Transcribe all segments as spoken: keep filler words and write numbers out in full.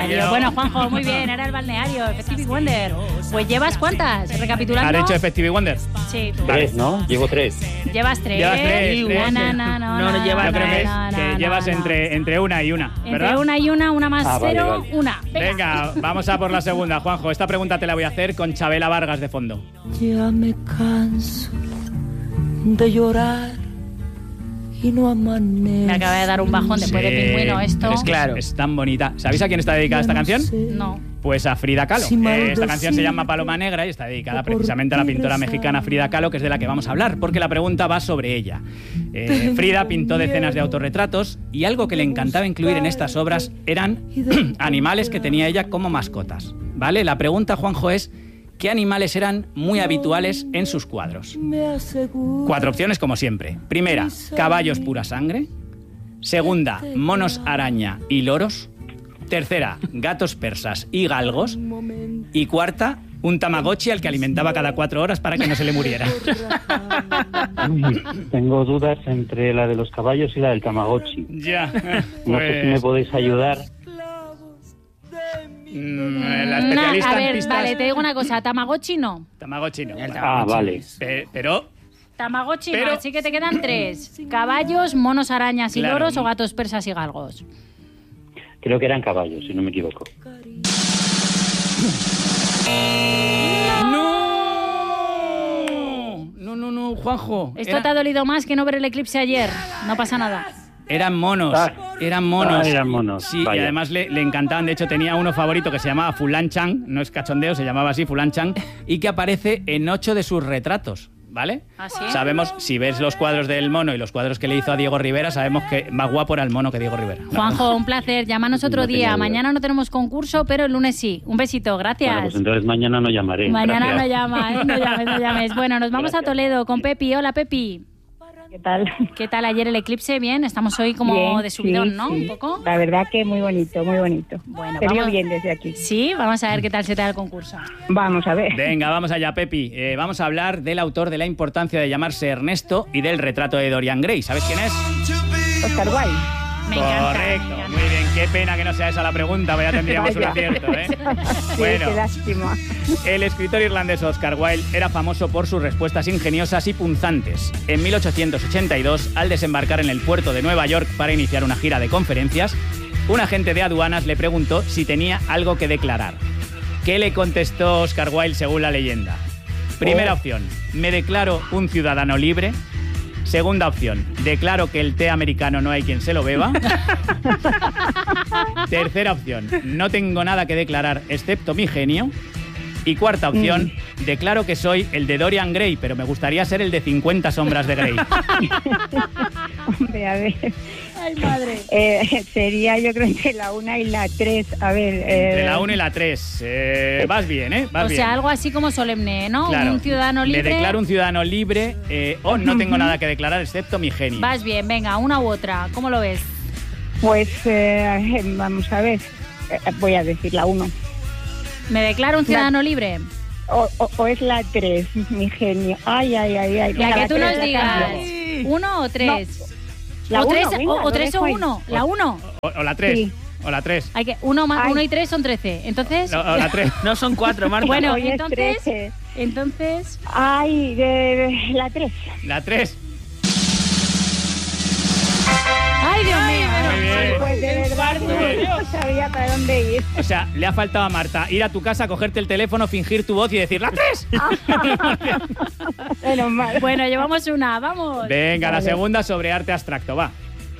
balneario. Bueno, Juanjo, muy bien, era el balneario, Stevie Wonder. Pues llevas ¿cuántas? Recapitulando. ¿Has hecho Stevie Wonder? Sí. Tres, ¿no? Llevo tres. Llevas tres. Llevas tres. No, tres. no, no, no, No, no llevas Yo creo que, es, no, no, que no, llevas no. entre, entre una y una, ¿verdad? Entre una y una, una más Ah, vale, cero, vale. una. Venga. Venga, vamos a por la segunda, Juanjo. Esta pregunta te la voy a hacer con Chabela Vargas de fondo. Ya me canso de llorar y no amanece. Me acaba de dar un bajón después de Sí, Pingüino esto. pero es que Claro. Es, es tan bonita. ¿Sabéis a quién está dedicada esta canción? No. Pues a Frida Kahlo. Si mal Eh, esta canción se decir, llama Paloma Negra y está dedicada por precisamente a la ti pintora rezar. mexicana Frida Kahlo, que es de la que vamos a hablar, porque la pregunta va sobre ella. Eh, Frida pintó decenas de autorretratos y algo que le encantaba incluir en estas obras eran animales que tenía ella como mascotas. ¿Vale? La pregunta, Juanjo, es ¿qué animales eran muy habituales en sus cuadros? Me aseguro Cuatro opciones, como siempre. Primera, caballos pura sangre. Segunda, monos araña y loros. Tercera, gatos persas y galgos. Y cuarta, un tamagotchi al que alimentaba cada cuatro horas para que no se le muriera. Uy, tengo dudas entre la de los caballos y la del Tamagotchi. Ya. No sé si me Pues, podéis ayudar. mm, la Na- especialista a en ver, pistas... vale, te digo una cosa. Tamagotchi no. Tamagotchi no. Ah, vale. Pe- Pero... Tamagotchi Pero- no, así que te quedan tres. Caballos, monos arañas y Claro. loros o gatos persas y galgos. Creo que eran caballos, si no me equivoco. ¡No! No, no, no, Juanjo. Esto Era- te ha dolido más que no ver el eclipse ayer. No pasa nada. Eran monos, Ah. eran monos. Ah, eran monos, Sí, vaya. y además le, le encantaban. De hecho, tenía uno favorito que se llamaba Fulan Chang, no es cachondeo, se llamaba así, Fulan Chang, y que aparece en ocho de sus retratos, ¿vale? ¿Ah, sí? Sabemos, si ves los cuadros del mono y los cuadros que le hizo a Diego Rivera, sabemos que más guapo era el mono que Diego Rivera. Juanjo, un placer. Llámanos otro No tenía día. duda. Mañana no tenemos concurso, pero el lunes sí. Un besito, gracias. Bueno, pues entonces mañana no llamaré. Mañana Gracias. no llama, ¿eh? No llames, no llames. Bueno, nos vamos a Gracias. Toledo con Pepi. Hola, Pepi. ¿Qué tal? ¿Qué tal ayer el eclipse? Bien, estamos hoy como Bien, de subidón, sí, ¿no? sí. Un poco. La verdad que muy bonito, muy bonito. Bueno, Se vio vamos- bien desde aquí. Sí, vamos a ver qué tal se te da el concurso. Vamos a ver. Venga, vamos allá, Pepi. Eh, vamos a hablar del autor de La importancia de llamarse Ernesto y del retrato de Dorian Gray. ¿Sabes quién es? Oscar Wilde. Me encanta. Correcto, me encanta. muy bien. Qué pena que no sea esa la pregunta, pues ya tendríamos un Vaya. acierto, ¿eh? Sí, Bueno, qué lástima. el escritor irlandés Oscar Wilde era famoso por sus respuestas ingeniosas y punzantes. En mil ochocientos ochenta y dos, al desembarcar en el puerto de Nueva York para iniciar una gira de conferencias, un agente de aduanas le preguntó si tenía algo que declarar. ¿Qué le contestó Oscar Wilde según la leyenda? Primera Oh. opción, me declaro un ciudadano libre. Segunda opción, declaro que el té americano no hay quien se lo beba. Tercera opción, no tengo nada que declarar excepto mi genio. Y cuarta opción, declaro que soy el de Dorian Gray, pero me gustaría ser el de cincuenta sombras de Grey. Hombre, a ver. Ay, madre. Eh, sería yo creo entre la una y la tres. A ver. Eh, Entre la una y la tres. Eh, vas bien, ¿eh? Vas O bien. sea, algo así como solemne, ¿no? Claro. Un ciudadano libre. Me declaro un ciudadano libre eh, o no tengo nada que declarar excepto mi genio. Vas bien, venga, una u otra. ¿Cómo lo ves? Pues eh, vamos a ver. Eh, voy a decir la uno. ¿Me declaro un ciudadano libre? O, o, o es la tres, mi genio. Ay, ay, ay, ay. Ya Venga, que la tú tres nos la digas. cambio. ¿Uno o tres? La o uno, tres, venga, o, o lo tres o dejo ahí. uno. La uno. O, o la tres. Sí. O la tres. Hay que, uno más Ay. uno y tres son trece. Entonces, No, o la tres. No son cuatro, Marta. bueno, Hoy es entonces, trece. entonces, Ay, de, la tres. La tres. ay Dios mío. Muy bien. Pues de verdad que no sabía para dónde ir. O sea, le ha faltado a Marta ir a tu casa, cogerte el teléfono, fingir tu voz y decir ¡la tres! Menos mal. Bueno, llevamos una, vamos. Venga, la Vale. segunda sobre arte abstracto, va.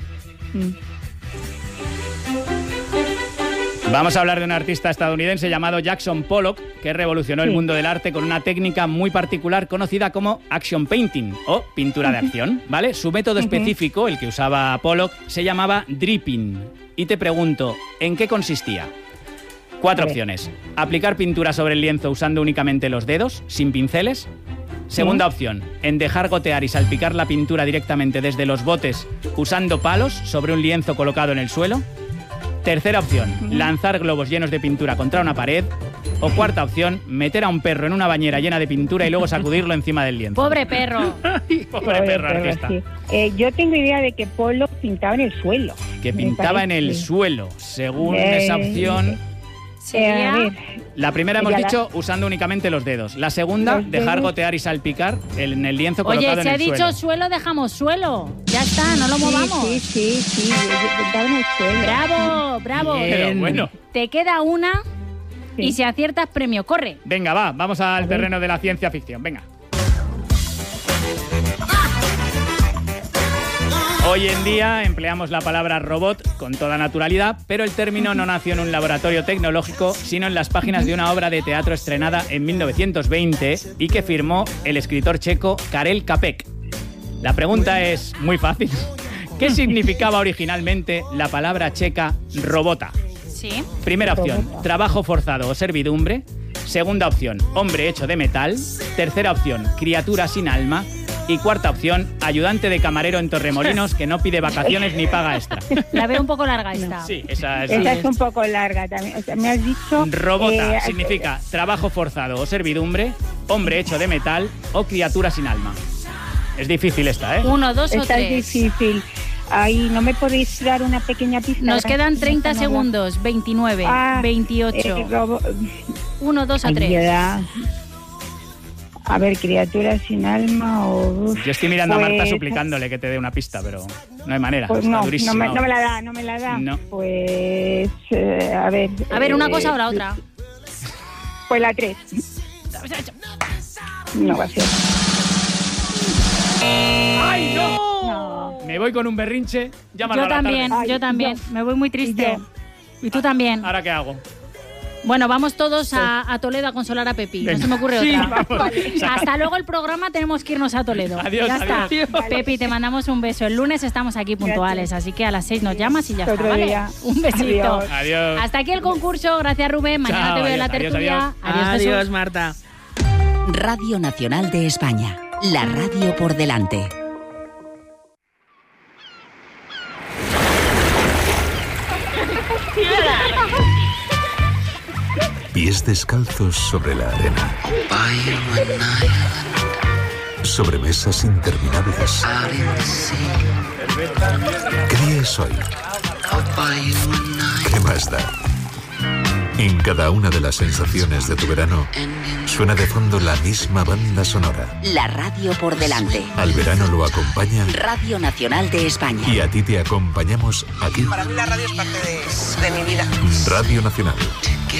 Vamos a hablar de un artista estadounidense llamado Jackson Pollock, que revolucionó el Sí. mundo del arte con una técnica muy particular conocida como action painting o pintura de acción, ¿vale? Su método específico, el que usaba Pollock, se llamaba dripping. Y te pregunto, ¿en qué consistía? Cuatro A ver. opciones. Aplicar pintura sobre el lienzo usando únicamente los dedos, sin pinceles. Segunda opción, en dejar gotear y salpicar la pintura directamente desde los botes usando palos sobre un lienzo colocado en el suelo. Tercera opción, lanzar globos llenos de pintura contra una pared. O cuarta opción, meter a un perro en una bañera llena de pintura y luego sacudirlo encima del lienzo. Pobre perro. Pobre Pobre perro perro, artista. sí. Eh, yo tengo idea de que Polo pintaba en el suelo. Que Me pintaba en el parece. suelo. Según Eh, esa opción, Sería- Eh, a ver, La primera hemos Ya la- dicho usando únicamente los dedos. La segunda, Los dejar dedos. gotear y salpicar en el lienzo Oye, colocado si en ha el dicho suelo. suelo. dejamos suelo. Ya está, no lo sí, movamos. sí, sí, sí, yo- yo estaba en el suelo. Bravo, bravo. Pero bueno. Te queda una Sí. y si aciertas, premio. Corre. Venga, va, vamos al ver. terreno de la ciencia ficción. Venga. Hoy en día empleamos la palabra robot con toda naturalidad, pero el término no nació en un laboratorio tecnológico, sino en las páginas de una obra de teatro estrenada en mil novecientos veinte y que firmó el escritor checo Karel Čapek. La pregunta es muy fácil. ¿Qué significaba originalmente la palabra checa robota? Sí. Primera opción, trabajo forzado o servidumbre. Segunda opción, hombre hecho de metal. Tercera opción, criatura sin alma. Y cuarta opción, ayudante de camarero en Torremolinos que no pide vacaciones ni paga extra. La veo un poco larga esta. Sí, esa es. Esa es un poco larga también. O sea, me has dicho... Robota eh, significa trabajo forzado o servidumbre, hombre hecho de metal o criatura sin alma. Es difícil esta, ¿eh? Uno, dos o Esta es tres. difícil. Ahí, ¿no me podéis dar una pequeña pista? Nos quedan treinta No, no, no. segundos. veintinueve, Ah, veintiocho. eh, robo- Uno, dos o tres. Ayuda. A ver, criatura sin alma o... Yo estoy mirando a Marta Pues- suplicándole que te dé una pista, pero no hay manera. Pues está no, no durísimo. me, no me la da, no me la da. No. Pues, eh, a ver... A ver, una eh, cosa o la otra. Pues la tres. No va a ser. ¡Ay, no! No. Me voy con un berrinche. Llámalo Yo a la también, tarde. Ay, yo también. yo. Me voy muy triste. Y Y tú también. ¿Ahora qué hago? Bueno, vamos todos a, a Toledo a consolar a Pepi. No Venga. se me ocurre Sí, otra. vamos. Hasta luego el programa, tenemos que irnos a Toledo. Adiós, ya está. adiós. Pepi, te mandamos un beso. El lunes estamos aquí puntuales, así que a las seis nos llamas y ya Otro está, ¿vale? día. Un besito. Adiós. Adiós. Hasta aquí el concurso. Gracias, Rubén. Mañana Chao, te veo en la adiós, tertulia. adiós, Jesús. Adiós, Marta. Radio Nacional de España. La radio por delante. Pies descalzos sobre la arena. Sobre mesas interminables. ¿Qué día es hoy? ¿Qué más da? En cada una de las sensaciones de tu verano suena de fondo la misma banda sonora. La radio por delante. Al verano lo acompaña Radio Nacional de España. y a ti te acompañamos aquí. Para mí la radio es parte de, de mi vida. Radio Nacional.